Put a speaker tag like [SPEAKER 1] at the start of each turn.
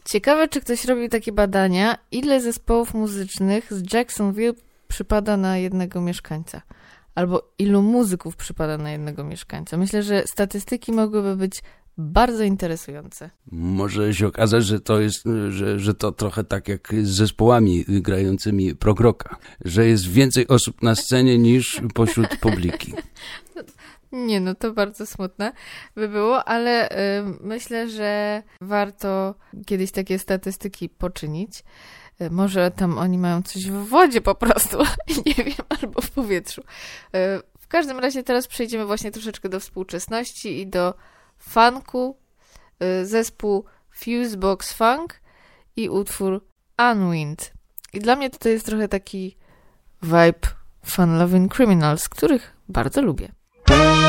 [SPEAKER 1] Ciekawe, czy ktoś robił takie badania, ile zespołów muzycznych z Jacksonville przypada na jednego mieszkańca. Albo ilu muzyków przypada na jednego mieszkańca. Myślę, że statystyki mogłyby być bardzo interesujące.
[SPEAKER 2] Może się okazać, że to jest, że to trochę tak jak z zespołami grającymi prog rocka, że jest więcej osób na scenie niż pośród publiki.
[SPEAKER 1] Nie, no to bardzo smutne by było, ale myślę, że warto kiedyś takie statystyki poczynić. Może tam oni mają coś w wodzie po prostu, nie wiem, albo w powietrzu. W każdym razie teraz przejdziemy właśnie troszeczkę do współczesności i do funku. Zespół Fusebox Funk i utwór Unwind. I dla mnie to jest trochę taki vibe Fun Loving Criminals, których bardzo lubię.